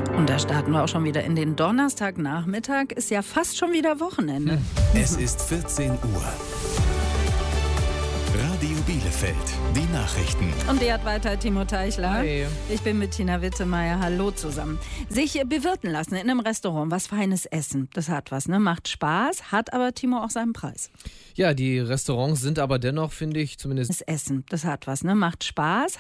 Und da starten wir auch schon wieder in den Donnerstagnachmittag. Ist ja fast schon wieder Wochenende. Es ist 14 Uhr. Radio Bielefeld, die Nachrichten. Und die hat weiter Timo Teichler. Hi. Ich bin mit Tina Wittemeyer. Hallo zusammen. Sich bewirten lassen in einem Restaurant, was feines Essen. Das hat was, ne? Macht Spaß, hat aber, Timo, auch seinen Preis. Ja, die Restaurants sind aber dennoch, finde ich, zumindest... Das Essen, das hat was, ne? Macht Spaß,